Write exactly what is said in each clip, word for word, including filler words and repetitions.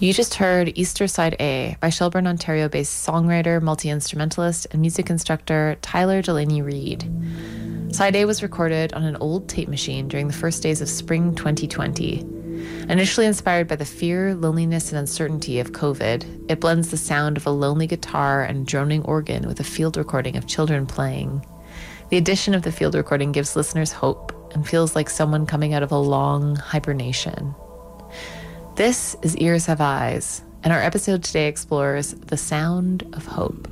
You just heard Easter Side A by Shelburne, Ontario-based songwriter, multi-instrumentalist, and music instructor Tyler Delaney Reid. Side A was recorded on an old tape machine during the first days of spring twenty twenty. Initially inspired by the fear, loneliness, and uncertainty of COVID, it blends the sound of a lonely guitar and droning organ with a field recording of children playing. The addition of the field recording gives listeners hope and feels like someone coming out of a long hibernation. This is Ears Have Eyes, and our episode today explores the sound of hope.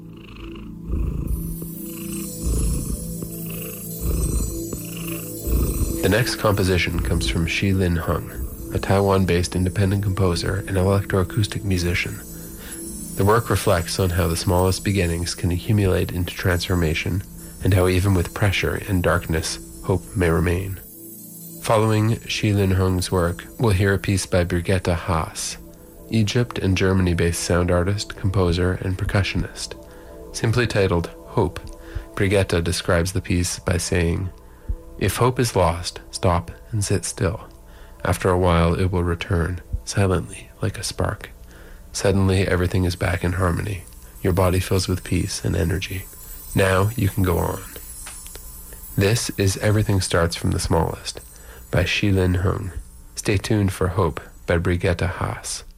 The next composition comes from Shi Lin Hung, a Taiwan-based independent composer and electroacoustic musician. The work reflects on how the smallest beginnings can accumulate into transformation, and how even with pressure and darkness, hope may remain. Following Shi Lin Hung's work, we'll hear a piece by Brigitte Haas, Egypt and Germany-based sound artist, composer, and percussionist. Simply titled Hope, Brigitte describes the piece by saying, "If hope is lost, stop and sit still. After a while it will return, silently, like a spark. Suddenly everything is back in harmony. Your body fills with peace and energy. Now you can go on." This is Everything Starts from the Smallest by Shi Lin Hung. Stay tuned for Hope by Brigitte Haas.